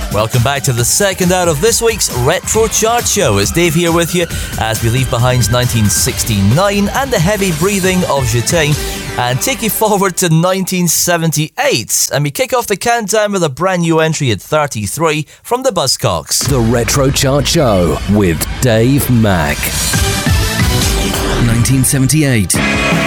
Welcome back to the second hour of this week's Retro Chart Show. It's Dave here with you as we leave behind 1969 and the heavy breathing of Je t'aime and take you forward to 1978. And we kick off the countdown with a brand new entry at 33 from the Buzzcocks. The Retro Chart Show with Dave Mack. 1978.